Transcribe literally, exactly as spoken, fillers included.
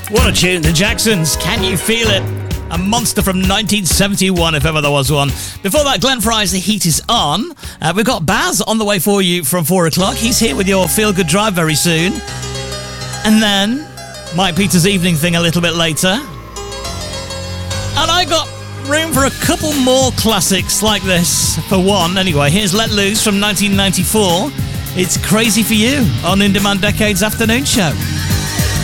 What a tune, the Jacksons. Can you feel it? A monster from nineteen seventy-one, if ever there was one. Before that, Glenn Fry's The Heat Is On. Uh, we've got Baz on the way for you from four o'clock. He's here with your Feel Good Drive very soon. And then, Mike Peters' evening thing a little bit later. And I got room for a couple more classics like this. For one, anyway, here's Let Loose from nineteen ninety-four. It's Crazy for You on In Demand Decades Afternoon Show.